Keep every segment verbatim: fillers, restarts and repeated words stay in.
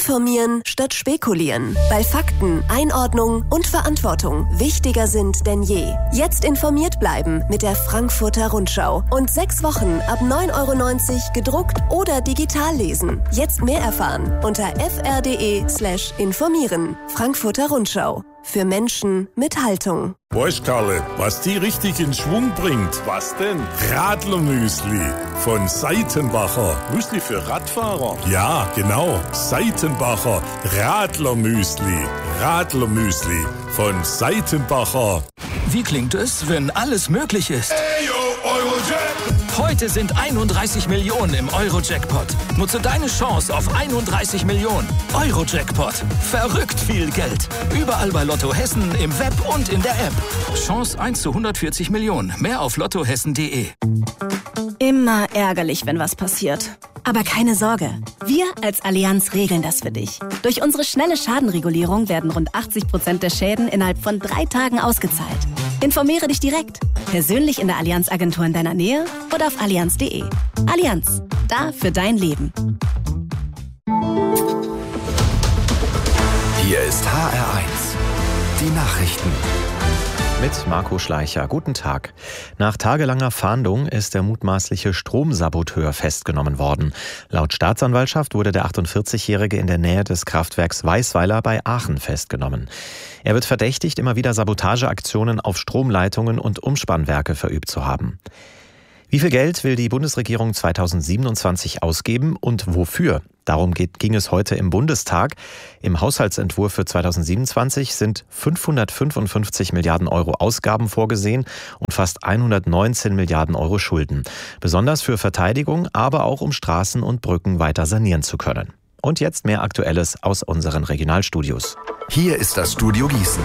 Informieren statt spekulieren. Weil Fakten, Einordnung und Verantwortung wichtiger sind denn je. Jetzt informiert bleiben mit der Frankfurter Rundschau. Und sechs Wochen ab neun Euro neunzig gedruckt oder digital lesen. Jetzt mehr erfahren unter fr.de slash informieren. Frankfurter Rundschau. Für Menschen mit Haltung. Weißt Karle, was die richtig in Schwung bringt? Was denn? Radlermüsli von Seitenbacher. Müsli für Radfahrer? Ja, genau. Seitenbacher Radlermüsli. Radlermüsli von Seitenbacher. Wie klingt es, wenn alles möglich ist? Ey, yo, Eurojackpot! Heute sind einunddreißig Millionen im Euro-Jackpot. Nutze deine Chance auf einunddreißig Millionen. Euro-Jackpot. Verrückt viel Geld. Überall bei Lotto Hessen, im Web und in der App. Chance eins zu hundertvierzig Millionen. Mehr auf lottohessen punkt de. Immer ärgerlich, wenn was passiert. Aber keine Sorge. Wir als Allianz regeln das für dich. Durch unsere schnelle Schadenregulierung werden rund achtzig Prozent der Schäden innerhalb von drei Tagen ausgezahlt. Informiere dich direkt. Persönlich in der Allianz-Agentur in deiner Nähe oder auf allianz punkt de. Allianz. Da für dein Leben. Hier ist H R eins. Die Nachrichten. Mit Marco Schleicher. Guten Tag. Nach tagelanger Fahndung ist der mutmaßliche Stromsaboteur festgenommen worden. Laut Staatsanwaltschaft wurde der achtundvierzigjährige in der Nähe des Kraftwerks Weißweiler bei Aachen festgenommen. Er wird verdächtigt, immer wieder Sabotageaktionen auf Stromleitungen und Umspannwerke verübt zu haben. Wie viel Geld will die Bundesregierung zweitausendsiebenundzwanzig ausgeben und wofür? Darum geht, ging es heute im Bundestag. Im Haushaltsentwurf für zweitausendsiebenundzwanzig sind fünfhundertfünfundfünfzig Milliarden Euro Ausgaben vorgesehen und fast hundertneunzehn Milliarden Euro Schulden. Besonders für Verteidigung, aber auch um Straßen und Brücken weiter sanieren zu können. Und jetzt mehr Aktuelles aus unseren Regionalstudios. Hier ist das Studio Gießen.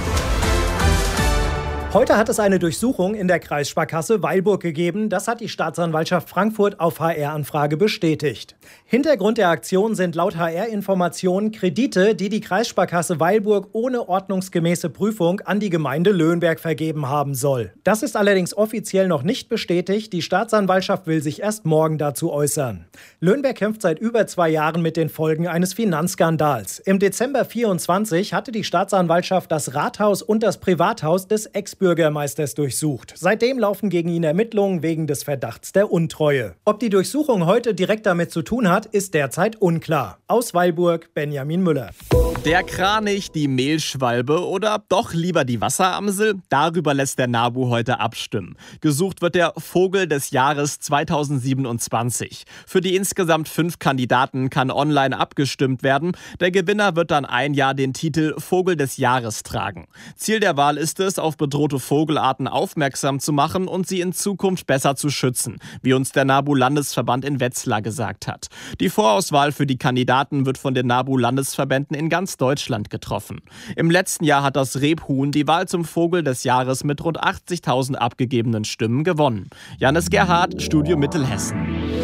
Heute hat es eine Durchsuchung in der Kreissparkasse Weilburg gegeben. Das hat die Staatsanwaltschaft Frankfurt auf H R-Anfrage bestätigt. Hintergrund der Aktion sind laut H R-Informationen Kredite, die die Kreissparkasse Weilburg ohne ordnungsgemäße Prüfung an die Gemeinde Löhnberg vergeben haben soll. Das ist allerdings offiziell noch nicht bestätigt. Die Staatsanwaltschaft will sich erst morgen dazu äußern. Löhnberg kämpft seit über zwei Jahren mit den Folgen eines Finanzskandals. Im Dezember vierundzwanzig hatte die Staatsanwaltschaft das Rathaus und das Privathaus des Ex Bürgermeisters durchsucht. Seitdem laufen gegen ihn Ermittlungen wegen des Verdachts der Untreue. Ob die Durchsuchung heute direkt damit zu tun hat, ist derzeit unklar. Aus Weilburg, Benjamin Müller. Der Kranich, die Mehlschwalbe oder doch lieber die Wasseramsel? Darüber lässt der NABU heute abstimmen. Gesucht wird der Vogel des Jahres zweitausendsiebenundzwanzig. Für die insgesamt fünf Kandidaten kann online abgestimmt werden. Der Gewinner wird dann ein Jahr den Titel Vogel des Jahres tragen. Ziel der Wahl ist es, auf bedrohte Vogelarten aufmerksam zu machen und sie in Zukunft besser zu schützen, wie uns der NABU-Landesverband in Wetzlar gesagt hat. Die Vorauswahl für die Kandidaten wird von den NABU-Landesverbänden in ganz Deutschland getroffen. Im letzten Jahr hat das Rebhuhn die Wahl zum Vogel des Jahres mit rund achtzigtausend abgegebenen Stimmen gewonnen. Janis Gerhardt, Studio Mittelhessen.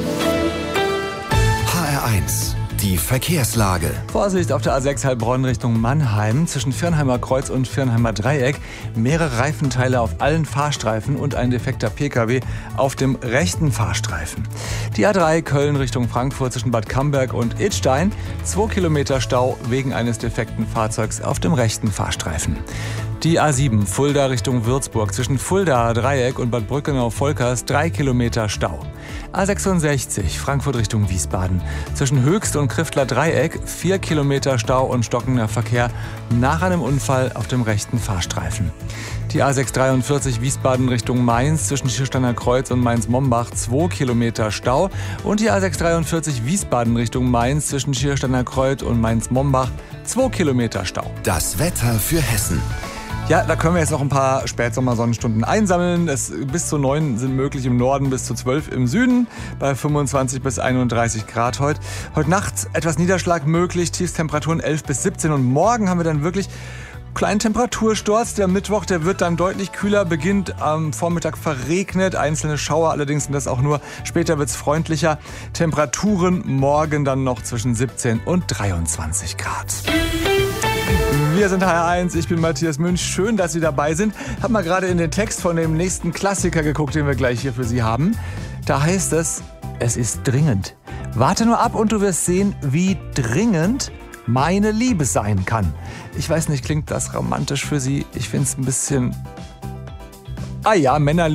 H R eins. Die Verkehrslage. Vorsicht auf der A sechs Heilbronn Richtung Mannheim zwischen Firnheimer Kreuz und Firnheimer Dreieck. Mehrere Reifenteile auf allen Fahrstreifen und ein defekter Pkw auf dem rechten Fahrstreifen. Die A drei Köln Richtung Frankfurt zwischen Bad Camberg und Idstein. Zwei Kilometer Stau wegen eines defekten Fahrzeugs auf dem rechten Fahrstreifen. Die A sieben Fulda Richtung Würzburg zwischen Fulda Dreieck und Bad Brückenau-Volkers drei Kilometer Stau. A sechsundsechzig Frankfurt Richtung Wiesbaden zwischen Höchst und Kriftler Dreieck vier Kilometer Stau und stockender Verkehr nach einem Unfall auf dem rechten Fahrstreifen. Die A sechshundertdreiundvierzig Wiesbaden Richtung Mainz zwischen Schiersteiner Kreuz und Mainz-Mombach zwei Kilometer Stau und die A sechshundertdreiundvierzig Wiesbaden Richtung Mainz zwischen Schiersteiner Kreuz und Mainz-Mombach zwei Kilometer Stau. Das Wetter für Hessen. Ja, da können wir jetzt noch ein paar Spätsommersonnenstunden einsammeln. Es, bis zu neun sind möglich im Norden, bis zu zwölf im Süden, bei fünfundzwanzig bis einunddreißig Grad heute. Heute Nacht etwas Niederschlag möglich, Tiefstemperaturen elf bis siebzehn und morgen haben wir dann wirklich kleinen Temperatursturz. Der Mittwoch, der wird dann deutlich kühler, beginnt am Vormittag verregnet, einzelne Schauer, allerdings sind das auch nur, später wird es freundlicher. Temperaturen morgen dann noch zwischen siebzehn und dreiundzwanzig Grad. Wir sind H R eins, ich bin Matthias Münch. Schön, dass Sie dabei sind. Hab mal gerade in den Text von dem nächsten Klassiker geguckt, den wir gleich hier für Sie haben. Da heißt es, es ist dringend. Warte nur ab und du wirst sehen, wie dringend meine Liebe sein kann. Ich weiß nicht, klingt das romantisch für Sie? Ich finde es ein bisschen... Ah ja, Männer